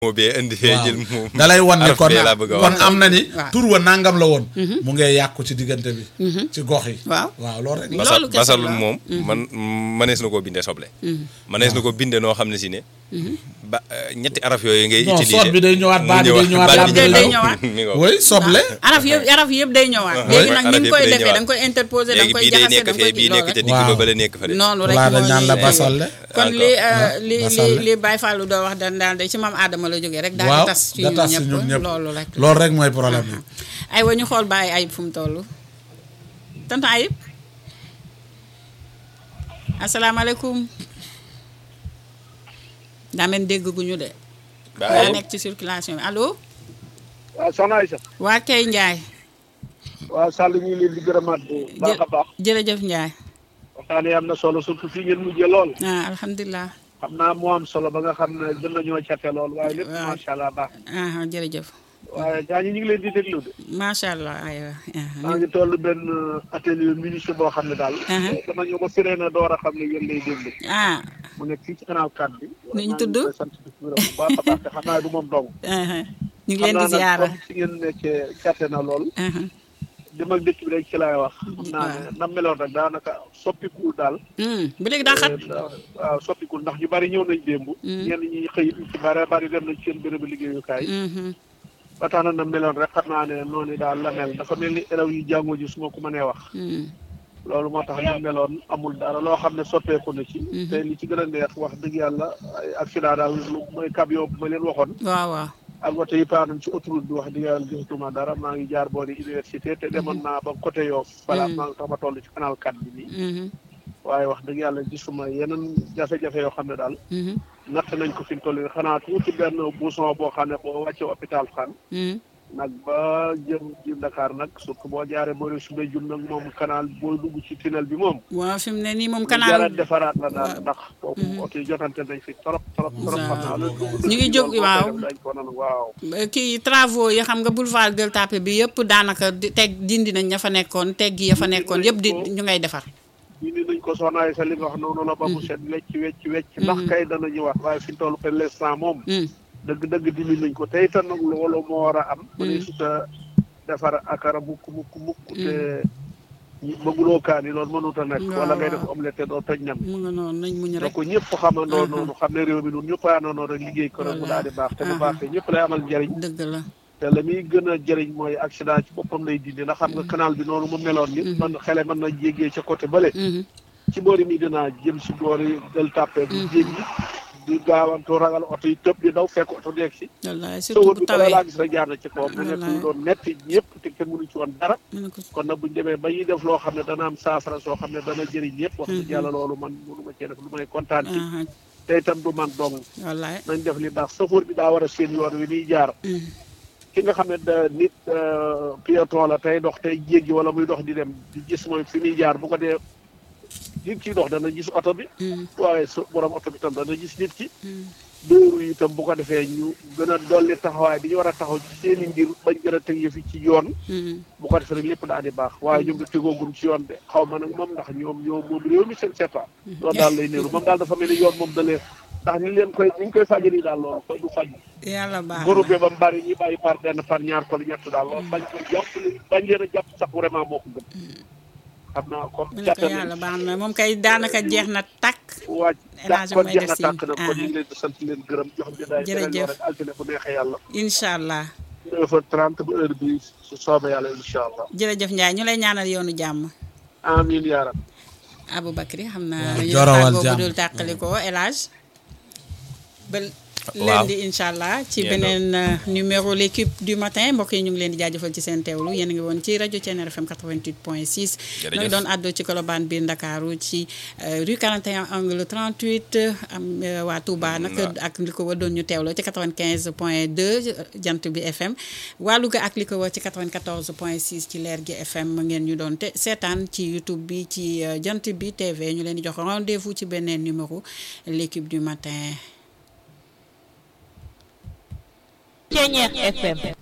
moo bee indi fee jël moom da lay wan ne kon am na ni waaw. tur wa nangam la woon mu ngay yàqu ci diggante bi ci gox yi waaw loolu rek loolu kese basal la. moom mënees na koo bindee soble mënees na ko bindee noo xam ne si ne ba ñetti araf yooyu ngay non utiliser soot bi day ñëwaat baat bi day ñëwaat baat bi day ñëwaat. mi ngo oui soble araf yëpp day ñëwaat. léegi nag ni nga koy defee da nga koy interposer da nga koy léegi bii day jaxase nekk da nga fee koy bii nekk ca digg ba bale nekk fa de noonu rek laa da moo ñaan la ñuy- basalle kon basalle. li Baye Fallou doo wax daal de ci maam Adama la jógee rek daal waaw di tas ci da tas ci ñun ñun ñëpp loolu rek loolu rek mooy problème bi aywa ñu xool Baye Ayib fu mu toll tonton Ayib asalaamaaleykum daa mel dégg gu ñu de daa nekk ci circulation bi allo waaw soxna Aïssa waa kay Ndiaye waaw Sall ñu ngi leen di gërëmaat bu baax a baax jërëjëf Ndiaye waxtaan yi am na solo surtout fii ngeen mujjee lool alhamdulilah xam naa moo am solo ba nga xam ne gën nañoo cate lool waaye lépp waaw. macha allah baax jërëjëf waaye gaa ñi ñu ngi leen di déglu de macha allah aywa maa ngi toll benn atelier ministre boo xam ne daal dama ñëw ba firee na door a xam ne yéen lay déglu mu nekk fii ci canal 4 bi Ni ñu tudd? maa ngi koy sant di gërëm bu baax a baax te xam naa du moom dong ñu ngi leen di ziara comme si ngeen nekkee cate na lool dem ak dëkk bi rek ci laay wax xam naa ne na meloon rek daanaka soppikuwul daal bu léegi daa xat waaw soppikuwul ndax ñu bari ñëw nañ démb ñenn ñi xëy ci bari dem nañ ci seen bérébu liggéeyukaay ba tax na meloon rek xam naa ne noonu daal la mel dafa mel ni élèves yi jàngoo ji su ma ko mënee wax loolu moo tax ñu meloon amul dara loo xam ne soppeeku na ci te li ci gën a neex wax dëgg yàlla ay accident daal lu mooy camion bu ma leen waxoon waaw ak woto yi paanoon ci autoroute bi wax dëgg yàlla gisatuma dara maa ngi jaar boori université te demoon naa ba côté Yoff voilà maa ngi tax ma toll ci canal 4 bi nii waaye wax dëgg yàlla gisuma yeneen jafe-jafe yoo xam ne daal natt nañ ko fi mu toll nii xanaa tuuti benn bouchon boo xam ne boo wàccee hôpital Fann nag ba jëm ci Dakar nag surtout boo jaaree boori Soubey Diouf nag moom canal boo dugg ci tunnel bi moom waaw fi mu ne nii moom jara canal defaraat la daal ndax foofu oto yi jotante nañ fi trop xam naa la ñu ngi jóg waaw dañ ko nan waaw kii travaux yi xam nga boulevard Gueule Tapée bi yëpp daanaka dindi nañ ña fa nekkoon teggi ya fa nekkoon yëpp di ñu ngay defar dindi nañ ko soxnaay sa li nga wax noonu la ba mu set wecc ndax kay dana ñëwaat waaye fi ñu toll pour l'instant moom dëgg dindi nañ ko tey itam nag loolu moo war a am ba ne suta defar akara mukk te bëgguloo kaan yi loolu mënut a nekk wala ngay def omelette doo toj ñam mu nga noonu nañ muñ donc rek ñëpp xamandoo noonu xam ne réew mi noonu ñëpp àndandoo rek liggéey ko rek mu daal di baax te bu baaxee ñëpp lay amal njëriñ dëgg la te la muy gën a jëriñ mooy accident ci boppam lay dindi ndax xam nga canal bi noonu mu meloon ni man xele mën na jéggee ca côté bële ci boori mi dinaa jëm si boori Gueule Tapée bu jéggi di gaawantu ragal oto yi tëb di daw fekk oto nekk si wallaay surtout sowóor bu bi bala tawee laa gis rek jaar na ci kaw mu nekk lu doon metti ñëpp te kenn mënu ci woon dara kon nag buñu demee ba ñuy def loo xam ne dana am saafara soo xam ne dana jëriñ ñëpp wax dëgg yàlla loolu man mënu ma cee def lu may kontaan ci te itam du man dong wallaay nañ def li baax sofóor bi daa war a seen yoon wi muy jaar ki nga xam ne da nit piéton la tey dox tey jéggi wala muy dox di dem di gis mooy fi muy jaar bu ko dee nit ki dox dana gis oto bi waaye su borom oto bi tam dana gis nit ki dóoru itam bu ko defee ñu gën a dolli taxawaay bi ñu war a taxaw ci seen i mbir bañ gën a teg yëfi ci yoon bu ko defee rek lépp daal di baax waaye ñoom da tegoogum ci yoon de xaw ma nag moom ndax ñoom moom réew mi seen sepa loolu daal lay néeru moom daal dafa mel ni yoon moom da leen ndax ni ñu koy fajee nii daal loolu koy du faj yàlla baax groupe ba mu bari ñi bàyyi par benn par ñaar par ñett daal loolu bañ ko jàpp bañ leen a jàpp sax vraiment moo ko gën xam naa comme ko yàlla baax na moom kay daanaka jeex na tàkk waaj kon jeex na tàkk na kon ñu ngi leen di sant leen gërëm jox bi daay jërëjëf rek altine bu neexee yàlla incha allah 9h30 ba heure bi su soobee yàlla incha allah jërëjëf Ndiaye ñu lay ñaanal yoonu jàmm amiin yaa rab Aboubacry xam naa jorowal ñu jàmm dul tàqali ko El Hadj ba lundi incha allah ci beneen numéro l'équipe du matin mbokk yi ñu ngi leen di jaajëfal ci seen teewlu yéen a ngi woon ci rajo Thiéniere FM 88.6 ñoo ngi doon àddoo ci Colobane biir Ndakaaru ci rue 41 angle 38 am waa Touba nag ak li ko wër doon ñu teewloo ci 95.2 jant bi FM waa Louga ak li ko wër ci 94.6 ci leer gi FM ngeen ñu doon te seetaan ci YouTube bi ci jant bi TV ñu leen di jox rendez-vous ci beneen numéro l'équipe du matin. Thiéniere FM